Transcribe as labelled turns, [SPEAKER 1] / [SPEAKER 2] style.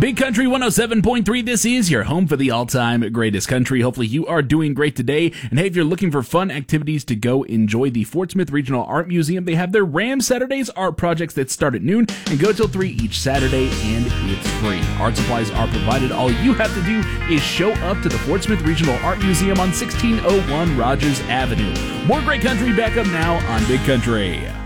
[SPEAKER 1] Big Country 107.3, this is your home for the all-time greatest country. Hopefully you are doing great today. And hey, if you're looking for fun activities to go enjoy the Fort Smith Regional Art Museum, they have their Ram Saturdays art projects that start at noon and go till 3 each Saturday, and it's free. Art supplies are provided. All you have to do is show up to the Fort Smith Regional Art Museum on 1601 Rogers Avenue. More great country back up now on Big Country.